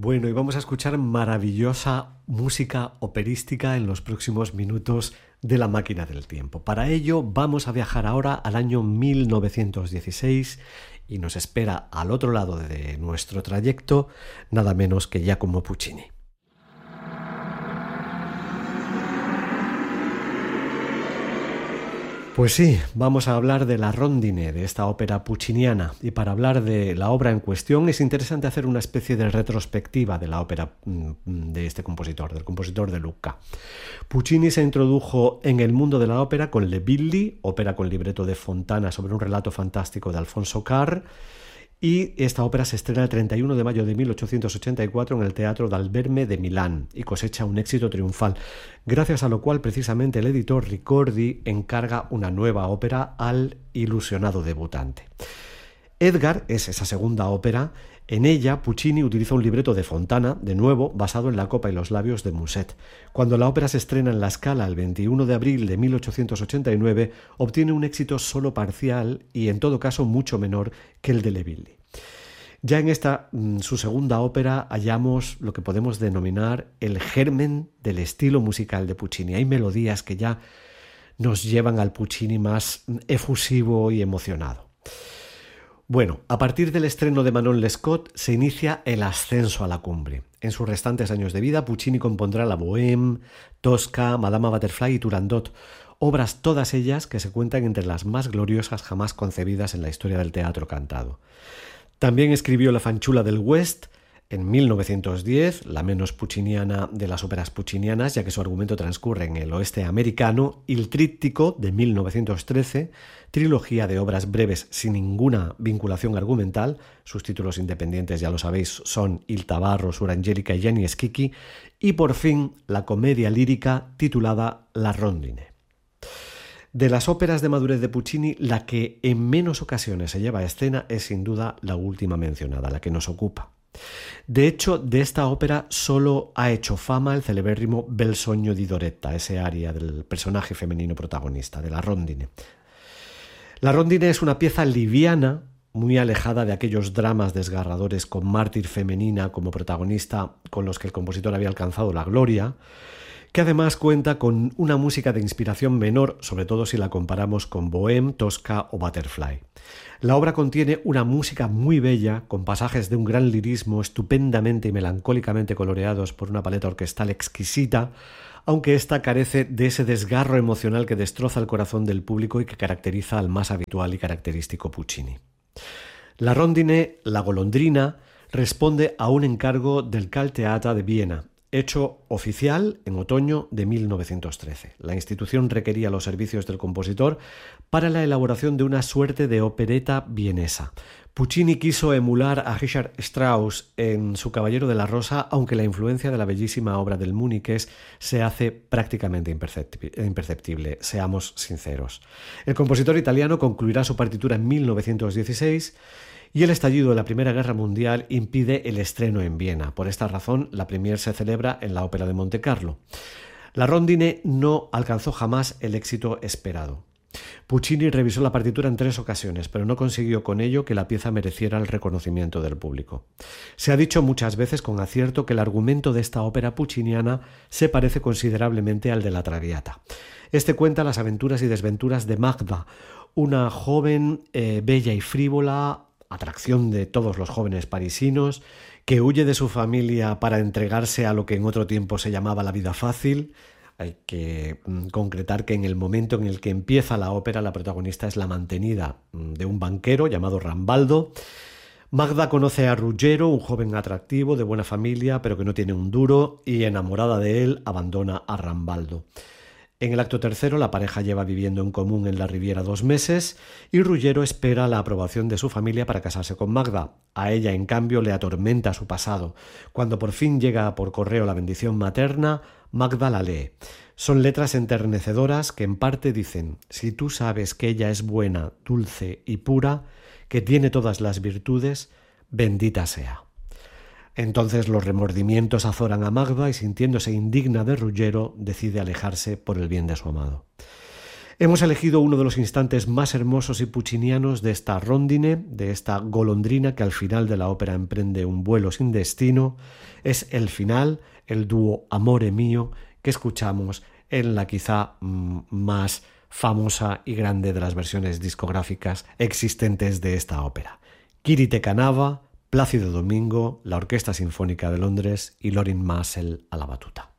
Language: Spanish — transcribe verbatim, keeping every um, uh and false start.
Bueno, y vamos a escuchar maravillosa música operística en los próximos minutos de La Máquina del Tiempo. Para ello vamos a viajar ahora al año mil novecientos dieciséis y nos espera al otro lado de nuestro trayecto nada menos que Giacomo Puccini. Pues sí, vamos a hablar de La Rondine, de esta ópera pucciniana, y para hablar de la obra en cuestión es interesante hacer una especie de retrospectiva de la ópera de este compositor, del compositor de Lucca. Puccini se introdujo en el mundo de la ópera con Le Billy, ópera con libreto de Fontana sobre un relato fantástico de Alfonso Carr, y esta ópera se estrena el treinta y uno de mayo de mil ochocientos ochenta y cuatro en el Teatro d'Alberme de Milán y cosecha un éxito triunfal, gracias a lo cual precisamente el editor Ricordi encarga una nueva ópera al ilusionado debutante. Edgar es esa segunda ópera. En ella, Puccini utiliza un libreto de Fontana, de nuevo basado en La copa y los labios de Musset. Cuando la ópera se estrena en La Scala el veintiuno de abril de mil ochocientos ochenta y nueve, obtiene un éxito solo parcial y en todo caso mucho menor que el de Le Billy. Ya en esta, su segunda ópera, hallamos lo que podemos denominar el germen del estilo musical de Puccini. Hay melodías que ya nos llevan al Puccini más efusivo y emocionado. Bueno, a partir del estreno de Manon Lescaut se inicia el ascenso a la cumbre. En sus restantes años de vida, Puccini compondrá La Bohème, Tosca, Madama Butterfly y Turandot, obras todas ellas que se cuentan entre las más gloriosas jamás concebidas en la historia del teatro cantado. También escribió La Fanciulla del West en mil novecientos diez, la menos pucciniana de las óperas puccinianas, ya que su argumento transcurre en el oeste americano, y El Tríptico de mil novecientos trece, trilogía de obras breves sin ninguna vinculación argumental. Sus títulos independientes, ya lo sabéis, son Il Tabarro, Suor Angelica y Gianni Schicchi, y por fin la comedia lírica titulada La Rondine. De las óperas de madurez de Puccini, la que en menos ocasiones se lleva a escena es sin duda la última mencionada, la que nos ocupa. De hecho, de esta ópera solo ha hecho fama el celebérrimo Bel sogno di Doretta, ese aria del personaje femenino protagonista, de La Rondine. La Rondine es una pieza liviana, muy alejada de aquellos dramas desgarradores con mártir femenina como protagonista con los que el compositor había alcanzado la gloria, que además cuenta con una música de inspiración menor, sobre todo si la comparamos con Bohème, Tosca o Butterfly. La obra contiene una música muy bella, con pasajes de un gran lirismo estupendamente y melancólicamente coloreados por una paleta orquestal exquisita, aunque ésta carece de ese desgarro emocional que destroza el corazón del público y que caracteriza al más habitual y característico Puccini. La Rondine, la golondrina, responde a un encargo del Karl-Theater de Viena, hecho oficial en otoño de mil novecientos trece. La institución requería los servicios del compositor para la elaboración de una suerte de opereta vienesa. Puccini quiso emular a Richard Strauss en su Caballero de la Rosa, aunque la influencia de la bellísima obra del Múniches se hace prácticamente imperceptible, seamos sinceros. El compositor italiano concluirá su partitura en mil novecientos dieciséis y el estallido de la Primera Guerra Mundial impide el estreno en Viena. Por esta razón, la premier se celebra en la Ópera de Montecarlo. La Rondine no alcanzó jamás el éxito esperado. Puccini revisó la partitura en tres ocasiones, pero no consiguió con ello que la pieza mereciera el reconocimiento del público. Se ha dicho muchas veces con acierto que el argumento de esta ópera pucciniana se parece considerablemente al de La Traviata. Este cuenta las aventuras y desventuras de Magda, una joven eh, bella y frívola, atracción de todos los jóvenes parisinos, que huye de su familia para entregarse a lo que en otro tiempo se llamaba la vida fácil. Hay que concretar que en el momento en el que empieza la ópera, la protagonista es la mantenida de un banquero llamado Rambaldo. Magda conoce a Ruggero, un joven atractivo, de buena familia, pero que no tiene un duro, y enamorada de él, abandona a Rambaldo. En el acto tercero, la pareja lleva viviendo en común en la Riviera dos meses y Ruggero espera la aprobación de su familia para casarse con Magda. A ella, en cambio, le atormenta su pasado. Cuando por fin llega por correo la bendición materna, Magda la lee. Son letras enternecedoras que en parte dicen: si tú sabes que ella es buena, dulce y pura, que tiene todas las virtudes, bendita sea. Entonces los remordimientos azoran a Magda y, sintiéndose indigna de Ruggero, decide alejarse por el bien de su amado. Hemos elegido uno de los instantes más hermosos y puccinianos de esta rondine, de esta golondrina que al final de la ópera emprende un vuelo sin destino. Es el final, el dúo Amore Mio, que escuchamos en la quizá mmm, más famosa y grande de las versiones discográficas existentes de esta ópera. Kirite Kanava, Plácido Domingo, la Orquesta Sinfónica de Londres y Lorin Maazel a la batuta.